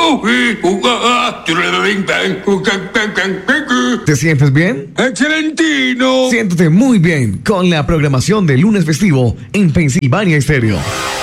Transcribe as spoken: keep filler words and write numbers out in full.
¿Te sientes bien? ¡Excelentino! Siéntete muy bien con la programación de lunes festivo en Pensilvania Estéreo.